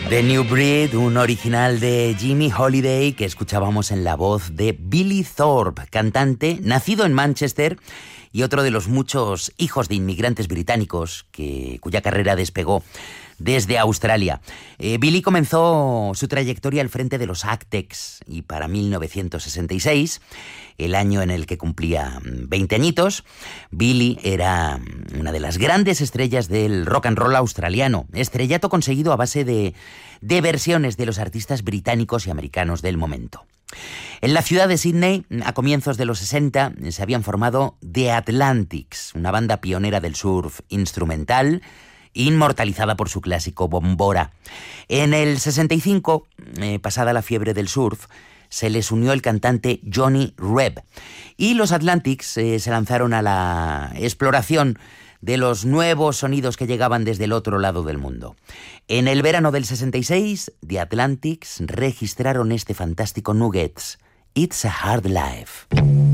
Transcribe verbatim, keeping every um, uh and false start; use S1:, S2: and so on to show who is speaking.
S1: The New Breed, un original de Jimmy Holiday que escuchábamos en la voz de Billy Thorpe, cantante nacido en Manchester y otro de los muchos hijos de inmigrantes británicos que, cuya carrera despegó desde Australia. Eh, Billy comenzó su trayectoria al frente de los Actecs y para mil novecientos sesenta y seis, el año en el que cumplía veinte añitos, Billy era una de las grandes estrellas del rock and roll australiano, estrellato conseguido a base de, de versiones de los artistas británicos y americanos del momento. En la ciudad de Sydney, a comienzos de los sesenta, se habían formado The Atlantics, una banda pionera del surf instrumental, inmortalizada por su clásico Bombora. En el sesenta y cinco, eh, pasada la fiebre del surf, se les unió el cantante Johnny Reb y los Atlantics eh, se lanzaron a la exploración de los nuevos sonidos que llegaban desde el otro lado del mundo. En el verano del sesenta y seis, The Atlantics registraron este fantástico Nuggets, It's a Hard Life.